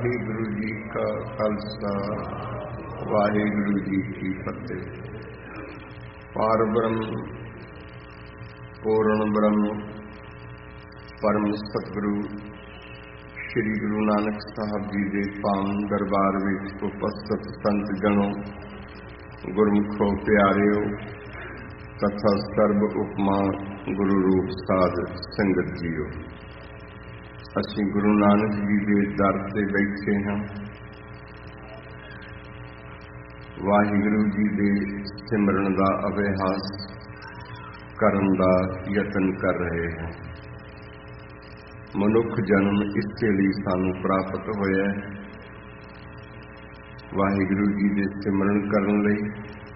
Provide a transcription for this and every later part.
वाहिगुरु जी का खालसा वाहिगुरु जी की फतेह। पार ब्रह्म पूर्ण ब्रह्म परम सतगुरु श्री गुरु नानक साहब जी के पावन दरबार में उपस्थित संत जनों, गुरमुखों प्यारिओ तथा सर्व उपमा गुरु रूप साध संगत जीओ। ਅਸੀਂ गुरु नानक जी के दर से बैठे हाँ। वाहिगुरु जी के सिमरन का अभ्यास करन का यतन कर रहे हैं। मनुख जन्म इसके लिए सानू प्राप्त होया वाहिगुरु जी के सिमरन करन लई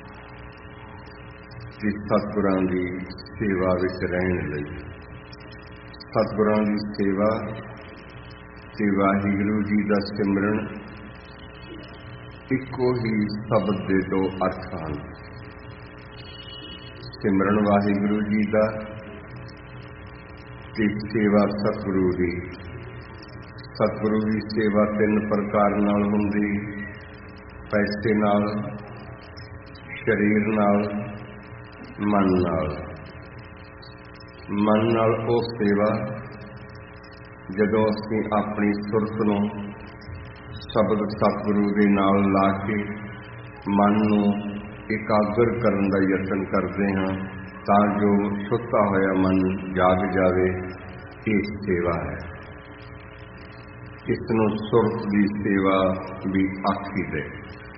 ते सतगुरां की सेवा विच रहण लई। सतगुरां की सेवा ते वाहिगुरु जी का सिमरन इको ही शब्द के दो अर्थ हैं। सिमरन वाहिगुरु जी का ते सेवा सतगुरु की। सतगुरु की सेवा तीन प्रकार नाल हुंदी, पैसे नाल, शरीर नाल, मन नाल। मन नाल वो सेवा जदों असीं अपनी सुरत नूं शब्द सतगुरु के नाल ला के मन नूं एकाग्र करन दा यतन करते हैं तां जो सुत्ता होया मन जाग जावे। ये सेवा है। इस नूं सुरत की सेवा भी आखी दे।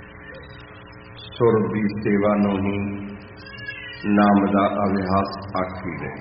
सुर की सेवा नूं ही नाम का अभ्यास आखी दे।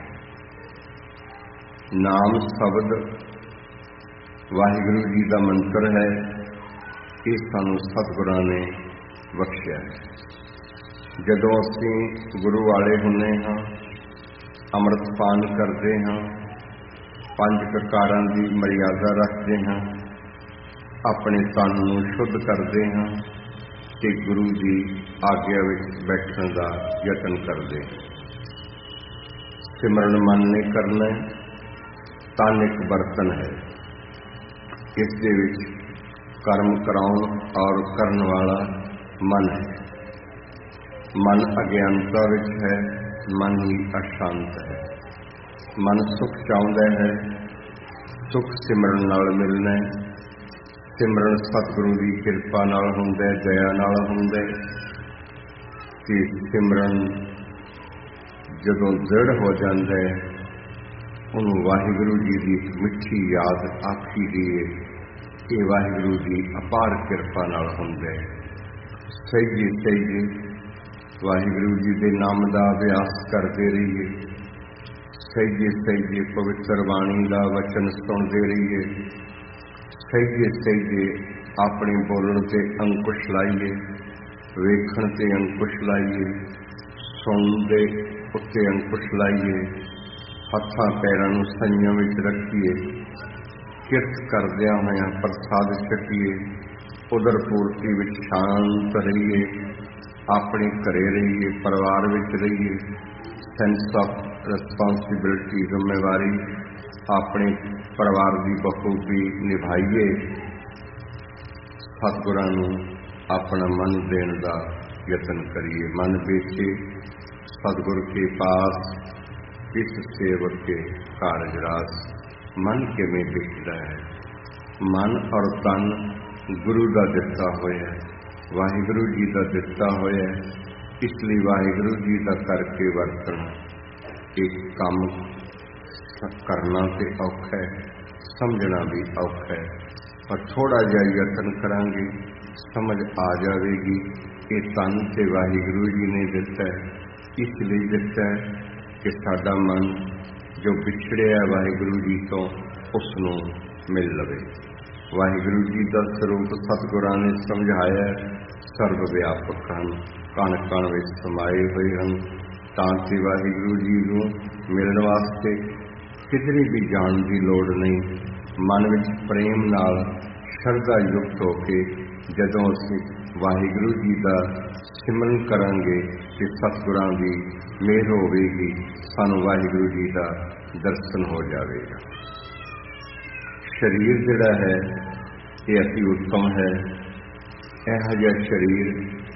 नाम शब्द वाहिगुरु जी का मंत्र है। ये सानू सतगुरां ने बख्शिया है। जदों असीं गुरु वाले हुंदे हां, अमृत पान करते हाँ, पंज ककारां की मर्यादा रखते हाँ, अपने तन नूं शुद्ध करते हाँ ते गुरु जी आग्या विच बैठण का यतन करते हैं। सिमरन मन ने करना, तन एक बर्तन है। इस दे विच कर्म कराउण और करन वाला मन है। मन अज्ञानता विच है, मन ही अशांत है। मन सुख चाहुंदा है, सुख सिमरन नाल मिलना है। सिमरन सतगुरु की किरपा नाल हुंदा है, दया नाल हुंदा है। ते सिमरन जदों दृढ़ हो जाता है, उन्होंने वाहिगुरु जी की मिठी याद आखी दी है। ये वाहिगुरु जी अपार किरपा नाल हुंदा है। सही सही वाहिगुरु जी के नाम का अभ्यास करते रहिए। सही सही पवित्र बाणी का वचन सुनते रहिए। सही सही अपने बोलण से अंकुश लाइए, वेखण से अंकुश लाइए, सुनते उत्ते अंकुश लाइए, हत्थां पैरां नूं संयम विच रखिए, किरत करदियां होइयां प्रसाद छकीए, उदर पूर्ति विच शांत रहिए, अपने घरे रहिए, परिवार विच रहिए। सेंस ऑफ रिस्पॉन्सिबिलिटी जिम्मेवारी अपने परिवार की बखूबी निभाइए। सतगुरां नूं अपना मन देण दा यतन करिए। मन बेचे सतगुर के पास, इस सेवक के कारज रास। मन किवें बिकदा है? मन और तन गुरु का दिता होया, वाहिगुरु जी का दिता होया। इसलिए वाहिगुरु जी का करके वरतना एक काम करना तो औखा है, समझना भी औखा है, पर थोड़ा जिहा यतन करांगे समझ आ जाएगी। ये तन ते वाहिगुरु जी ने दिता है। इसलिए दिता है कि साडा मन जो बिछड़िया वाहिगुरु जी तो उसनों मिल लवे। वाहिगुरु जी का स्वरूप सतगुरां ने समझाया। सर्व व्यापक हैं, कण कण विच समाये हुए हैं। तां कि वाहिगुरु जी नूं मिलण वास्ते किधरे भी जाण की लोड़ नहीं। मन विच प्रेम नाल शरधा युक्त होके जदों असीं वाहिगुरु जी का सिमरन करांगे ते सतगुरां की मेहर होवेगी, सानू वाहिगुरु जी का दर्शन हो जाएगा। शरीर जिहड़ा है ਇਹ ਅਤੀ ਉੱਤਮ ਹੈ। ਇਹੋ ਜਿਹਾ ਸਰੀਰ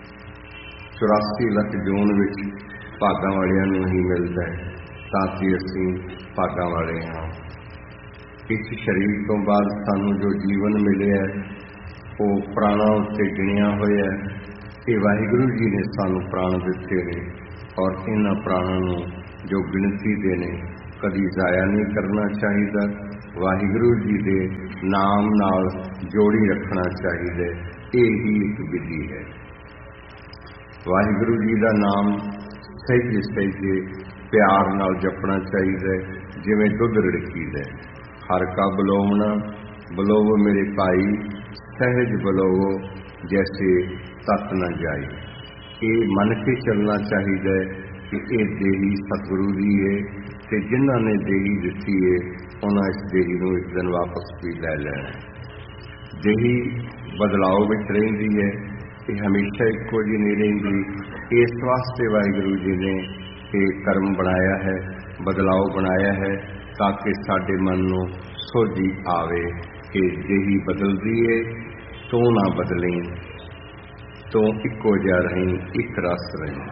84 ਲੱਖ ਜੂਨ ਵਿੱਚ ਭਾਗਾਂ ਵਾਲਿਆਂ ਨੂੰ ਹੀ ਮਿਲਦਾ ਹੈ, ਤਾਂ ਕਿ ਅਸੀਂ ਭਾਗਾਂ ਵਾਲੇ ਹਾਂ। ਇਸ ਸਰੀਰ ਤੋਂ ਬਾਅਦ ਸਾਨੂੰ ਜੋ ਜੀਵਨ ਮਿਲਿਆ ਉਹ ਪ੍ਰਾਣਾਂ ਉੱਤੇ ਗਿਣਿਆ ਹੋਇਆ। ਇਹ ਵਾਹਿਗੁਰੂ ਜੀ ਨੇ ਸਾਨੂੰ ਪ੍ਰਾਣ ਦਿੱਤੇ ਨੇ, ਔਰ ਇਹਨਾਂ ਪ੍ਰਾਣਾਂ ਨੂੰ ਜੋ ਗਿਣਤੀ ਦੇ ਨੇ ਕਦੀ ਜ਼ਾਇਆ ਨਹੀਂ ਕਰਨਾ ਚਾਹੀਦਾ। ਵਾਹਿਗੁਰੂ ਜੀ ਦੇ ਨਾਮ ਨਾਲ ਜੋੜੀ ਰੱਖਣਾ ਚਾਹੀਦਾ। ਇਹ ਹੀ ਇੱਕ ਵਿਧੀ ਹੈ। ਵਾਹਿਗੁਰੂ ਜੀ ਦਾ ਨਾਮ ਸਹਿਜੇ ਸਹਿਜੇ ਪਿਆਰ ਨਾਲ ਜਪਣਾ ਚਾਹੀਦਾ, ਜਿਵੇਂ ਦੁੱਧ ਰਿੜਕੀਦਾ। ਹਰ ਕਾ ਬਲੋਵਣਾ ਬਲੋਵ ਮੇਰੇ ਭਾਈ, ਸਹਿਜ ਬਲੋਵੋ ਜੈਸੇ ਤਤ ਨ ਜਾਈ। ਇਹ ਮੰਨ ਕੇ ਚੱਲਣਾ ਚਾਹੀਦਾ ਕਿ ਇਹ ਦੇਹੀ ਸਤਿਗੁਰੂ ਦੀ ਹੈ, ਤੇ ਜਿਨ੍ਹਾਂ ਨੇ ਦੇਹੀ ਦਿੱਤੀ ਹੈ ਉਹਨਾਂ ਇਸ ਦੇਹੀ ਨੂੰ ਇੱਕ ਦਿਨ ਵਾਪਸ ਵੀ ਲੈ ਲੈਣਾ। ਦੇਹੀ ਬਦਲਾਅ ਵਿੱਚ ਰਹਿੰਦੀ ਹੈ, ਇਹ ਹਮੇਸ਼ਾ ਇੱਕੋ ਜਿਹੀ ਨਹੀਂ ਰਹਿੰਦੀ। ਇਸ ਵਾਸਤੇ ਵਾਹਿਗੁਰੂ ਜੀ ਨੇ ਇਹ ਕਰਮ ਬਣਾਇਆ ਹੈ, ਬਦਲਾਅ ਬਣਾਇਆ ਹੈ, ਤਾਂ ਕਿ ਸਾਡੇ ਮਨ ਨੂੰ ਸੋਝੀ ਆਵੇ ਕਿ ਦੇਹੀ ਬਦਲਦੀ ਏ, ਤੂੰ ਨਾ ਬਦਲੀ, ਤੂੰ ਇੱਕੋ ਜਿਹਾ ਰਹੀਂ, ਇੱਕ ਰਸ ਰਹੀਂ।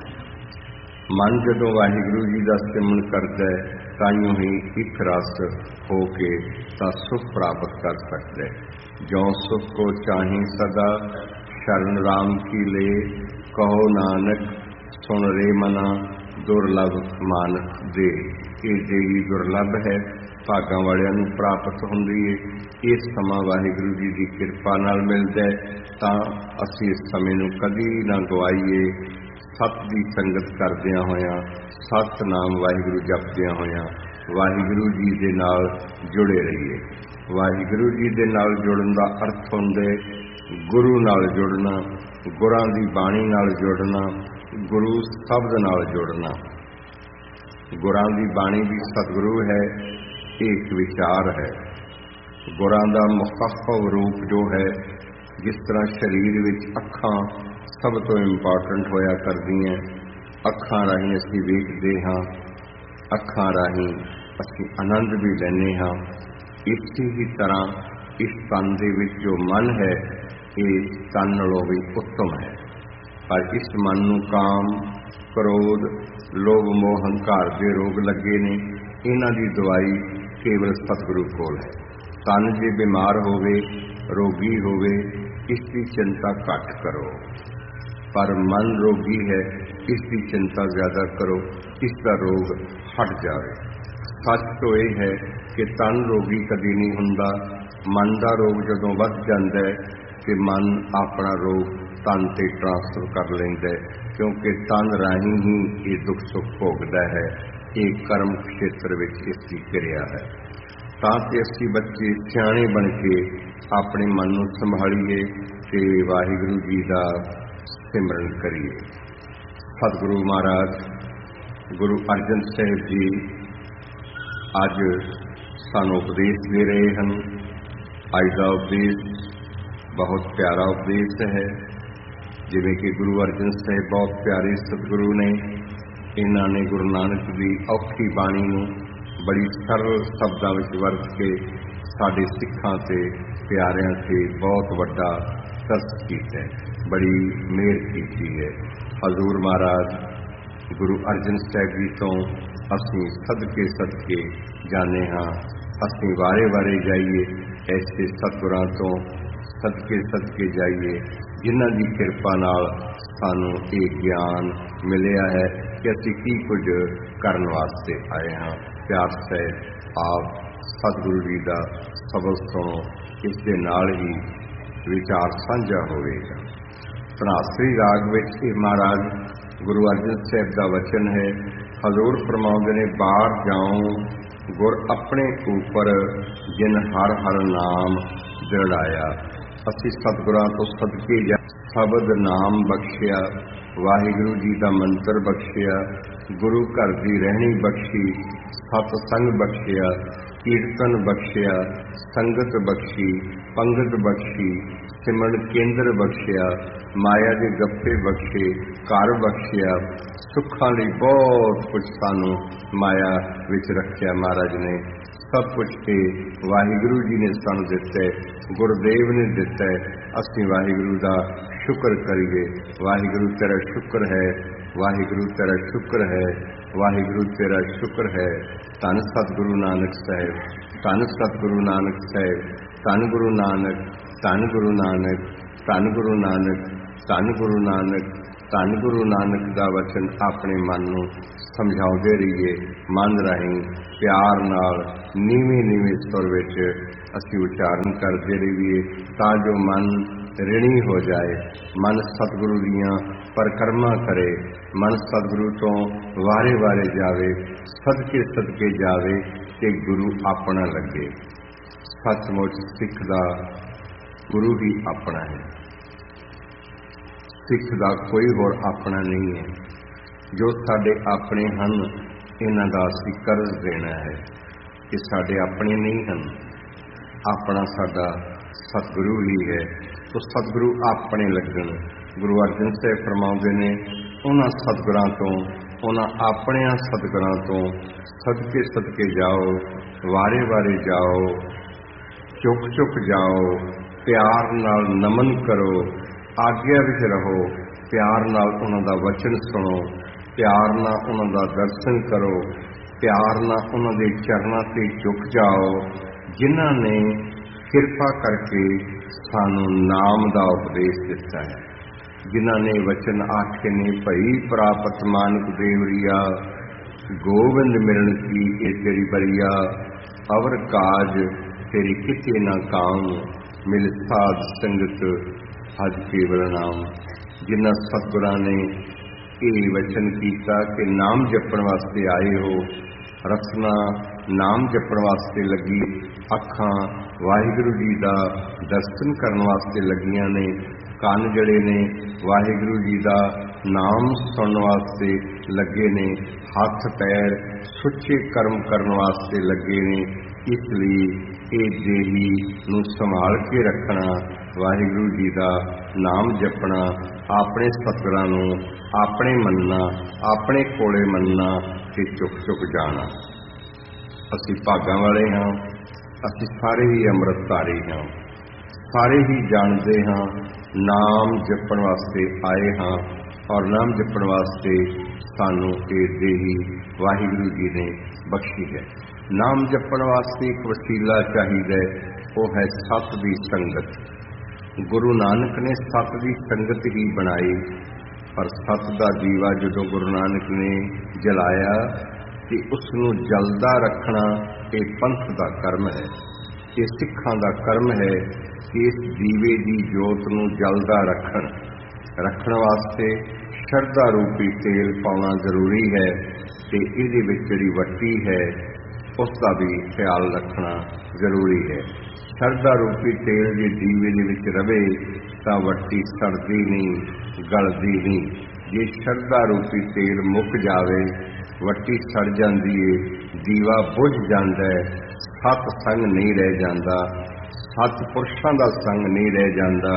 ਮਨ ਜਦੋਂ ਵਾਹਿਗੁਰੂ ਜੀ ਦਾ ਸਿਮਰਨ ਕਰਦਾ ਹੈ ਤਾਂਹੀਓ ਹੀ ਇੱਕ ਰਸ ਹੋ ਕੇ ਤਾਂ ਸੁਖ ਪ੍ਰਾਪਤ ਕਰ ਸਕਦਾ ਹੈ। ਜੋ ਸੁਖ ਕੋ ਚਾਹੀ ਸਦਾ, ਸ਼ਰਨ ਰਾਮ ਕੀ ਲੈ, ਕਹੋ ਨਾਨਕ ਸੁਣ ਰੇ ਮਨਾ, ਦੁਰਲਭ ਮਾਨਕ ਦੇ। ਇਹ ਦੇਹੀ ਦੁਰਲਭ ਹੈ, ਭਾਗਾਂ ਵਾਲਿਆਂ ਨੂੰ ਪ੍ਰਾਪਤ ਹੁੰਦੀ ਹੈ। ਇਹ ਸਮਾਂ ਵਾਹਿਗੁਰੂ ਜੀ ਦੀ ਕਿਰਪਾ ਨਾਲ ਮਿਲਦਾ ਹੈ, ਤਾਂ ਅਸੀਂ ਇਸ ਸਮੇਂ ਨੂੰ ਕਦੀ ਨਾ ਗਵਾਈਏ। ਸਤ ਦੀ ਸੰਗਤ ਕਰਦਿਆਂ ਹੋਇਆਂ, ਸਤਿਨਾਮ ਵਾਹਿਗੁਰੂ ਜਪਦਿਆਂ ਹੋਇਆਂ ਵਾਹਿਗੁਰੂ ਜੀ ਦੇ ਨਾਲ ਜੁੜੇ ਰਹੀਏ। ਵਾਹਿਗੁਰੂ ਜੀ ਦੇ ਨਾਲ ਜੁੜਨ ਦਾ ਅਰਥ ਹੁੰਦਾ ਗੁਰੂ ਨਾਲ ਜੁੜਨਾ, ਗੁਰਾਂ ਦੀ ਬਾਣੀ ਨਾਲ ਜੁੜਨਾ, ਗੁਰੂ ਸ਼ਬਦ ਨਾਲ ਜੁੜਨਾ। ਗੁਰਾਂ ਦੀ ਬਾਣੀ ਵੀ ਸਤਿਗੁਰੂ ਹੈ, ਇਹ ਇੱਕ ਵਿਚਾਰ ਹੈ। ਗੁਰਾਂ ਦਾ ਮੁਖਫਵ ਰੂਪ ਜੋ ਹੈ, ਜਿਸ ਤਰ੍ਹਾਂ ਸਰੀਰ ਵਿੱਚ ਅੱਖਾਂ ਸਭ ਤੋਂ ਇੰਪੋਰਟੈਂਟ ਹੋਇਆ ਕਰਦੀਆਂ। ਅੱਖਾਂ ਰਾਹੀਂ ਅਸੀਂ ਵੇਖਦੇ ਹਾਂ, ਅੱਖਾਂ ਰਾਹੀਂ ਅਸੀਂ ਆਨੰਦ ਵੀ ਲੈਂਦੇ ਹਾਂ। ਇਸੇ ਹੀ ਤਰ੍ਹਾਂ ਇਸ ਤਨ ਦੇ ਵਿੱਚ ਜੋ ਮਨ ਹੈ, ਇਹ ਤਨ ਨਾਲੋਂ ਵੀ ਉੱਤਮ ਹੈ। ਪਰ ਇਸ ਮਨ ਨੂੰ ਕਾਮ, ਕ੍ਰੋਧ, ਲੋਭ, ਮੋਹ, ਹੰਕਾਰ ਦੇ ਰੋਗ ਲੱਗੇ ਨੇ। ਇਹਨਾਂ ਦੀ ਦਵਾਈ ਕੇਵਲ ਸਤਿਗੁਰੂ ਕੋਲ ਹੈ। ਤਨ ਜੇ ਬਿਮਾਰ ਹੋਵੇ, ਰੋਗੀ ਹੋਵੇ, ਇਸ ਦੀ ਚਿੰਤਾ ਘੱਟ ਕਰੋ। ਪਰ ਮਨ ਰੋਗੀ ਹੈ, ਇਸ ਦੀ ਚਿੰਤਾ ਜ਼ਿਆਦਾ ਕਰੋ, ਇਸ ਦਾ ਰੋਗ ਹਟ ਜਾਵੇ। ਸੱਚ ਤਾਂ ਇਹ ਹੈ ਕਿ ਤਨ ਰੋਗੀ ਕਦੀ ਨਹੀਂ ਹੁੰਦਾ। ਮਨ ਦਾ ਰੋਗ ਜਦੋਂ ਵੱਧ ਜਾਂਦਾ ਹੈ ਤੇ ਮਨ ਆਪਣਾ ਰੋਗ ਤਨ ਤੇ ਟ੍ਰਾਂਸਫਰ ਕਰ ਲੈਂਦਾ ਹੈ, ਕਿਉਂਕਿ ਤਨ ਰਾਹੀਂ ਹੀ ਇਹ ਦੁੱਖ ਸੁੱਖ ਭੋਗਦਾ ਹੈ। ਇਹ ਕਰਮ ਖੇਤਰ ਵਿੱਚ ਇਸ ਦੀ ਕਿਰਿਆ ਹੈ। ਤਾਂ ਕਿ ਅਸੀਂ ਬੱਚੇ ਸਿਆਣੇ ਬਣ ਕੇ ਆਪਣੇ ਮਨ ਨੂੰ ਸੰਭਾਲੀਏ ਤੇ ਵਾਹਿਗੁਰੂ ਜੀ ਦਾ ਸਿਮਰਨ ਕਰੀਏ। ਸਤਿਗੁਰੂ ਮਹਾਰਾਜ ਗੁਰੂ ਅਰਜਨ ਸਾਹਿਬ ਜੀ ਅੱਜ ਸਾਨੂੰ ਉਪਦੇਸ਼ ਦੇ ਰਹੇ ਹਨ। ਅੱਜ ਦਾ ਉਪਦੇਸ਼ ਬਹੁਤ ਪਿਆਰਾ ਉਪਦੇਸ਼ ਹੈ। ਜਿਵੇਂ ਕਿ ਗੁਰੂ ਅਰਜਨ ਸਾਹਿਬ ਬਹੁਤ ਪਿਆਰੇ ਸਤਿਗੁਰੂ ਨੇ, ਇਹਨਾਂ ਨੇ ਗੁਰੂ ਨਾਨਕ ਦੀ ਔਖੀ ਬਾਣੀ ਨੂੰ ਬੜੀ ਸਰਲ ਸ਼ਬਦਾਂ ਵਿੱਚ ਵਰਤ ਕੇ ਸਾਡੇ ਸਿੱਖਾਂ ਤੇ ਪਿਆਰਿਆਂ ਤੇ ਬਹੁਤ ਵੱਡਾ ਤਰਸ ਕੀਤਾ, ਬੜੀ ਮਿਹਰ ਕੀਤੀ ਹੈ। ਹਜ਼ੂਰ ਮਹਾਰਾਜ ਗੁਰੂ ਅਰਜਨ ਸਾਹਿਬ ਜੀ ਤੋਂ ਅਸੀਂ ਸਦਕੇ ਜਾਂਦੇ ਹਾਂ। ਅਸੀਂ ਵਾਰੇ ਜਾਈਏ, ਐਸੇ ਸਤਿਗੁਰਾਂ ਤੋਂ ਸਦਕੇ ਜਾਈਏ, ਜਿਨ੍ਹਾਂ ਦੀ ਕਿਰਪਾ ਨਾਲ ਸਾਨੂੰ ਇਹ ਗਿਆਨ ਮਿਲਿਆ ਹੈ ਕਿ ਅਸੀਂ ਕੀ ਕੁਝ ਕਰਨ ਵਾਸਤੇ ਆਏ ਹਾਂ। ਪਿਆਰ ਸਾਹਿਬ ਆਪ ਸਤਿਗੁਰੂ ਜੀ ਦਾ ਸ਼ਬਦ ਸੁਣੋ, ਇਸ ਦੇ ਨਾਲ ਹੀ ਵਿਚਾਰ ਸਾਂਝਾ ਹੋਵੇਗਾ। ਧਨਾਸਰੀ ਰਾਗ ਵਿੱਚ ਇਹ ਮਹਾਰਾਜ ਗੁਰੂ ਅਰਜਨ ਸਾਹਿਬ ਦਾ ਵਚਨ ਹੈ। ਹਜ਼ੂਰ ਫਰਮਾਉਂਦੇ ਨੇ, ਬਾਹਰ ਜਾਉ ਗੁਰ ਆਪਣੇ ਉੱਪਰ ਜਿਨ ਹਰ ਹਰ ਨਾਮ ਦਿੜਾਇਆ। ਅਸੀਂ ਸਤਿਗੁਰਾਂ ਤੋਂ ਸਦਕੇ ਜਾ, ਸ਼ਬਦ ਨਾਮ ਬਖਸ਼ਿਆ, ਵਾਹਿਗੁਰੂ ਜੀ ਦਾ ਮੰਤਰ ਬਖਸ਼ਿਆ, ਗੁਰੂ ਘਰ ਦੀ ਰਹਿਣੀ ਬਖਸ਼ੀ, ਸਤ ਸੰਗ ਬਖਸ਼ਿਆ, ਕੀਰਤਨ ਬਖਸ਼ਿਆ, ਸੰਗਤ ਬਖਸ਼ੀ, ਪੰਗਤ ਬਖਸ਼ੀ, ਸਿਮਰਨ ਕੇਂਦਰ ਬਖਸ਼ਿਆ, ਮਾਇਆ ਦੇ ਗੱਫੇ ਬਖਸ਼ੇ, ਘਰ ਬਖਸ਼ਿਆ। ਸੁੱਖਾਂ ਲਈ ਬਹੁਤ ਕੁਝ ਸਾਨੂੰ ਮਾਇਆ ਵਿੱਚ ਰੱਖਿਆ ਮਹਾਰਾਜ ਨੇ। ਸਭ ਕੁਝ ਇਹ ਵਾਹਿਗੁਰੂ ਜੀ ਨੇ ਸਾਨੂੰ ਦਿੱਤਾ। ਗੁਰਦੇਵ ਨੇ ਦਿੱਤਾ ਹੈ, ਅਸੀਂ ਵਾਹਿਗੁਰੂ ਦਾ ਸ਼ੁਕਰ ਕਰੀਏ। ਵਾਹਿਗੁਰੂ ਤੇਰਾ ਸ਼ੁਕਰ ਹੈ, ਵਾਹਿਗੁਰੂ ਤੇਰਾ ਸ਼ੁਕਰ ਹੈ, ਵਾਹਿਗੁਰੂ ਤੇਰਾ ਸ਼ੁਕਰ ਹੈ। ਧੰਨ ਸਤਿਗੁਰੂ ਨਾਨਕ ਸਾਹਿਬ, ਧੰਨ ਸਤਿਗੁਰੂ ਨਾਨਕ ਸਾਹਿਬ, ਧੰਨ ਗੁਰੂ ਨਾਨਕ, ਧੰਨ ਗੁਰੂ ਨਾਨਕ, ਧੰਨ ਗੁਰੂ ਨਾਨਕ, ਧੰਨ ਗੁਰੂ ਨਾਨਕ, ਧੰਨ ਗੁਰੂ ਨਾਨਕ ਦਾ ਵਚਨ ਆਪਣੇ ਮਨ ਨੂੰ ਸਮਝਾਉਂਦੇ ਰਹੀਏ। ਮਨ ਰਾਹੀਂ ਪਿਆਰ ਨਾਲ ਨੀਵੇਂ ਸੁਰ ਵਿੱਚ ਅਸੀਂ ਉਚਾਰਨ ਕਰਦੇ ਰਹੀਏ, ਤਾਂ ਜੋ ਮਨ ਰਿਣੀ ਹੋ ਜਾਏ, ਮਨ ਸਤਿਗੁਰੂ ਦੀਆਂ ਪਰਿਕਰਮਾ ਕਰੇ, ਮਨ ਸਤਿਗੁਰੂ ਤੋਂ ਵਾਰੇ ਜਾਵੇ, ਸਦਕੇ ਜਾਵੇ ਤੇ ਗੁਰੂ ਆਪਣਾ ਲੱਗੇ। ਸੱਚਮੁੱਚ ਸਿੱਖ ਦਾ ਗੁਰੂ ਹੀ ਆਪਣਾ ਹੈ, ਸਿੱਖ ਦਾ ਕੋਈ ਹੋਰ ਆਪਣਾ ਨਹੀਂ ਹੈ। ਜੋ ਸਾਡੇ ਆਪਣੇ ਹਨ, ਇਹਨਾਂ ਦਾ ਅਸੀਂ ਕਰਜ਼ ਦੇਣਾ ਹੈ। ਇਹ ਸਾਡੇ ਆਪਣੇ ਨਹੀਂ ਹਨ, ਆਪਣਾ ਸਾਡਾ ਸਤਿਗੁਰੂ ਹੀ ਹੈ। ਤੋ ਸਤਿਗੁਰੂ ਆਪਣੇ ਲੱਗਣ। ਗੁਰੂ ਅਰਜਨ ਸਾਹਿਬ ਫਰਮਾਉਂਦੇ ਨੇ, ਉਹਨਾਂ ਸਤਿਗੁਰਾਂ ਤੋਂ, ਉਹਨਾਂ ਆਪਣਿਆਂ ਸਤਿਗੁਰਾਂ ਤੋਂ ਸਦਕੇ ਜਾਓ, ਵਾਰੇ ਜਾਓ, ਚੁੱਕ ਜਾਓ, ਪਿਆਰ ਨਾਲ ਨਮਨ ਕਰੋ, ਆਗਿਆ ਵਿੱਚ ਰਹੋ, ਪਿਆਰ ਨਾਲ ਉਹਨਾਂ ਦਾ ਵਚਨ ਸੁਣੋ, ਪਿਆਰ ਨਾਲ ਉਹਨਾਂ ਦਾ ਦਰਸ਼ਨ ਕਰੋ, ਪਿਆਰ ਨਾਲ ਉਹਨਾਂ ਦੇ ਚਰਨਾਂ ਤੇ ਝੁਕ ਜਾਓ, ਜਿਨ੍ਹਾਂ ਨੇ ਕਿਰਪਾ ਕਰਕੇ ਸਾਨੂੰ ਨਾਮ ਦਾ ਉਪਦੇਸ਼ ਦਿੱਤਾ ਹੈ, ਜਿਨ੍ਹਾਂ ਨੇ ਵਚਨ ਆਖੇ ਨੇ, ਭਈ ਪ੍ਰਾਪਤ ਮਾਨਕ ਦੇਵਰੀਆ, ਗੋਬਿੰਦ ਮਿਲਣ ਕੀ ਇਹ ਤੇਰੀ ਬਰੀਆ, ਅਵਰ ਕਾਜ ਤੇਰੀ ਕਿਤੇ ਨਾ ਕਾਮ, ਮਿਲ ਸਾਧ ਸੰਗਤ ਹਜ ਕੇਵਲ ਨਾਮ। ਜਿਨ੍ਹਾਂ ਸਤਿਗੁਰਾਂ ਨੇ ਇਹ ਵਚਨ ਕੀਤਾ ਕਿ ਨਾਮ ਜਪਣ ਵਾਸਤੇ ਆਏ ਹੋ, ਰਸਨਾ ਨਾਮ ਜਪਣ ਵਾਸਤੇ ਲੱਗੀ, ਅੱਖਾਂ ਵਾਹਿਗੁਰੂ ਜੀ ਦਾ ਦਰਸ਼ਨ ਕਰਨ ਵਾਸਤੇ ਲੱਗੀਆਂ ਨੇ, ਕੰਨ ਜਿਹੜੇ ਨੇ ਵਾਹਿਗੁਰੂ ਜੀ ਦਾ ਨਾਮ ਸੁਣਨ ਵਾਸਤੇ ਲੱਗੇ ਨੇ, ਹੱਥ ਪੈਰ ਸੁੱਚੇ ਕਰਮ ਕਰਨ ਵਾਸਤੇ ਲੱਗੇ ਨੇ। ਇਸ ਲਈ ਇਹ ਦੇਹੀ ਨੂੰ ਸੰਭਾਲ ਕੇ ਰੱਖਣਾ, ਵਾਹਿਗੁਰੂ ਜੀ ਦਾ ਨਾਮ ਜਪਣਾ, ਆਪਣੇ ਸਤਿਗੁਰਾਂ ਨੂੰ ਆਪਣੇ ਮੰਨਣਾ, ਆਪਣੇ ਕੋਲੇ ਮੰਨਣਾ ਤੇ ਚੁੱਕ ਜਾਣਾ। ਅਸੀਂ ਭਾਗਾਂ ਵਾਲੇ ਹਾਂ, ਅਸੀਂ ਸਾਰੇ ਹੀ ਅੰਮ੍ਰਿਤਧਾਰੀ ਹਾਂ, ਸਾਰੇ ਹੀ ਜਾਣਦੇ ਹਾਂ ਨਾਮ ਜਪਣ ਵਾਸਤੇ ਆਏ ਹਾਂ, ਔਰ ਨਾਮ ਜਪਣ ਵਾਸਤੇ ਸਾਨੂੰ ਇਹ ਦੇਹੀ ਵਾਹਿਗੁਰੂ ਜੀ ਨੇ ਬਖਸ਼ੀ ਹੈ। ਨਾਮ ਜਪਣ ਵਾਸਤੇ ਇੱਕ ਵਸੀਲਾ ਚਾਹੀਦਾ, ਉਹ ਹੈ ਸਤ ਦੀ ਸੰਗਤ। ਗੁਰੂ ਨਾਨਕ ਨੇ ਸਤ ਦੀ ਸੰਗਤ ਹੀ ਬਣਾਈ, ਪਰ ਸਤ ਦਾ ਦੀਵਾ ਜਦੋਂ ਗੁਰੂ ਨਾਨਕ ਨੇ ਜਲਾਇਆ ਤੇ ਉਸ ਨੂੰ ਜਲਦਾ ਰੱਖਣਾ ਇਹ ਪੰਥ ਦਾ ਕਰਮ ਹੈ, ਇਹ ਸਿੱਖਾਂ ਦਾ ਕਰਮ ਹੈ। ਇਸ ਦੀਵੇ ਦੀ ਜੋਤ ਨੂੰ ਜਲਦਾ ਰੱਖਣ ਵਾਸਤੇ ਸ਼ਰਧਾ ਰੂਪੀ ਤੇਲ ਪਾਉਣਾ ਜ਼ਰੂਰੀ ਹੈ, ਤੇ ਇਹਦੇ ਵਿੱਚ ਜਿਹੜੀ ਵੱਟੀ ਹੈ ਉਸ ਦਾ ਵੀ ਖਿਆਲ ਰੱਖਣਾ ਜ਼ਰੂਰੀ ਹੈ। ਸ਼ਰਧਾ ਰੂਪੀ ਤੇਲ ਜੇ ਦੀਵੇ ਦੇ ਵਿੱਚ ਰਵੇ ਤਾਂ ਵੱਟੀ ਸੜਦੀ ਨਹੀਂ, ਗਲਦੀ ਨਹੀਂ। ਜੇ ਸ਼ਰਧਾ ਰੂਪੀ ਤੇਲ ਮੁੱਕ ਜਾਵੇ, ਵੱਟੀ ਸੜ ਜਾਂਦੀ ਏ, ਦੀਵਾ ਬੁਝ ਜਾਂਦਾ ਹੈ, ਸਤ ਸੰਗ ਨਹੀਂ ਰਹਿ ਜਾਂਦਾ, ਸਤ ਪੁਰਸ਼ਾਂ ਦਾ ਸੰਗ ਨਹੀਂ ਰਹਿ ਜਾਂਦਾ।